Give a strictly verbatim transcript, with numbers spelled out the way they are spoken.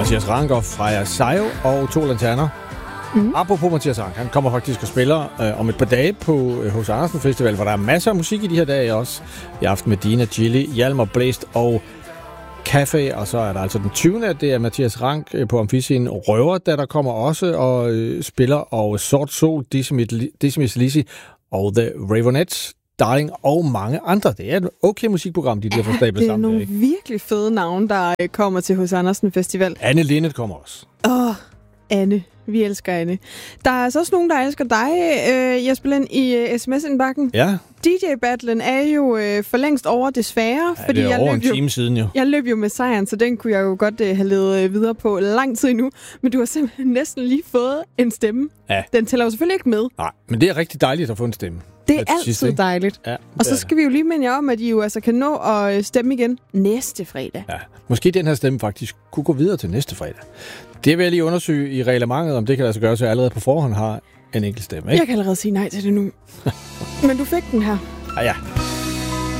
Mathias Rank og Freja Sajo og To Lanterner. Mm. Apropos Mathias Rank, han kommer faktisk og spiller øh, om et par dage på øh, H C. Andersen Festival, hvor der er masser af musik i de her dage også. I aften med Dina, Gilly, Hjalmar Blæst og Café, og så er der altså den tyvende Det er Mathias Rank øh, på Amfiscenen. Røver, der der kommer også og øh, spiller, og Sort Sol, Decimus Lizzy og The Raveonettes, Darling og mange andre. Det er et okay musikprogram, de der får stablet sammen. Det er nogle ikke? virkelig fede navne, der øh, kommer til H C. Andersen Festival. Anne Linnet kommer også. Åh, oh, Anne. Vi elsker Anne. Der er altså også nogen, der elsker dig, øh, Jesper Lind, i øh, sms-indbakken. Ja. D J-battlen er jo øh, for længst over, desværre. Ja, fordi det er jeg over løb en jo, time siden jo. Jeg løb jo med sejren, så den kunne jeg jo godt øh, have levet øh, videre på lang tid endnu. Men du har simpelthen næsten lige fået en stemme. Ja. Den tæller jo selvfølgelig ikke med. Nej, men det er rigtig dejligt at få en stemme. Det er At altid sidst, dejligt. Ja, og så skal vi jo lige minde jer om, at I jo altså kan nå at stemme igen næste fredag. Ja, måske den her stemme faktisk kunne gå videre til næste fredag. Det vil jeg lige undersøge i reglementet, om det kan altså gøre, så jeg allerede på forhånd har en enkelt stemme. Ikke? Jeg kan allerede sige nej til det nu. Men du fik den her. Ah, ja.